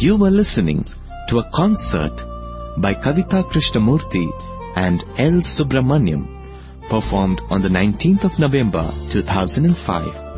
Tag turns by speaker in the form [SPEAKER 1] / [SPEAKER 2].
[SPEAKER 1] You were listening to a concert by Kavita Krishnamurthy and L. Subramaniam, performed on the 19th of November 2005.